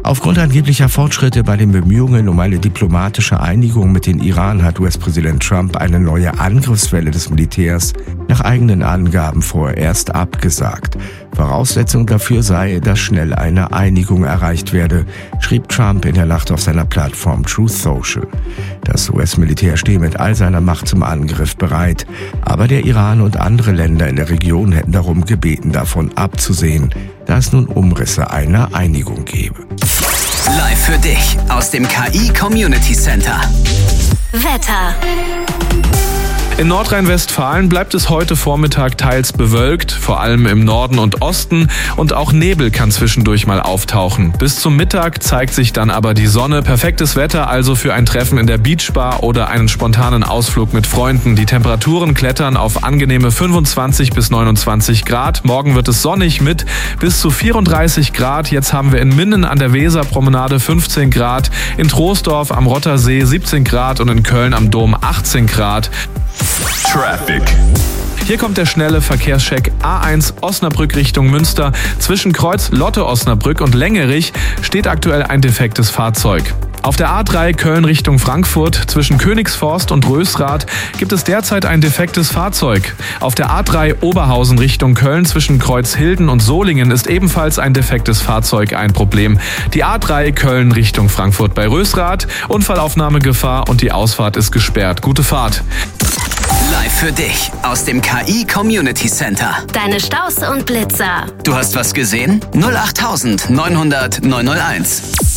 Aufgrund angeblicher Fortschritte bei den Bemühungen um eine diplomatische Einigung mit dem Iran hat US-Präsident Trump eine neue Angriffswelle des Militärs nach eigenen Angaben vorerst abgesagt. Voraussetzung dafür sei, dass schnell eine Einigung erreicht werde, schrieb Trump in der Nacht auf seiner Plattform Truth Social. Das US-Militär stehe mit all seiner Macht zum Angriff bereit, aber der Iran und andere Länder in der Region hätten darum gebeten, davon abzusehen, da es nun Umrisse einer Einigung gebe. Live für dich aus dem KI Community Center. Wetter. In Nordrhein-Westfalen bleibt es heute Vormittag teils bewölkt, vor allem im Norden und Osten, und auch Nebel kann zwischendurch mal auftauchen. Bis zum Mittag zeigt sich dann aber die Sonne. Perfektes Wetter also für ein Treffen in der Beachbar oder einen spontanen Ausflug mit Freunden. Die Temperaturen klettern auf angenehme 25 bis 29 Grad. Morgen wird es sonnig mit bis zu 34 Grad. Jetzt haben wir in Minden an der Weserpromenade 15 Grad, in Troisdorf am Rottersee 17 Grad und in Köln am Dom 18 Grad. Traffic. Hier kommt der schnelle Verkehrscheck A1 Osnabrück Richtung Münster. Zwischen Kreuz Lotte-Osnabrück und Längerich steht aktuell ein defektes Fahrzeug. Auf der A3 Köln Richtung Frankfurt zwischen Königsforst und Rösrath gibt es derzeit ein defektes Fahrzeug. Auf der A3 Oberhausen Richtung Köln zwischen Kreuzhilden und Solingen ist ebenfalls ein defektes Fahrzeug ein Problem. Die A3 Köln Richtung Frankfurt bei Rösrath, Unfallaufnahmegefahr und die Ausfahrt ist gesperrt. Gute Fahrt. Live für dich aus dem KI Community Center. Deine Staus und Blitzer. Du hast was gesehen? 08900 901.